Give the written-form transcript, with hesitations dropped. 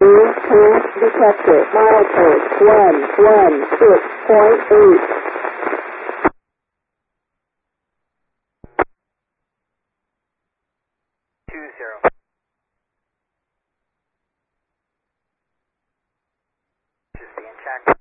Path detected. Milepost 116.8. 20. Just stay in check.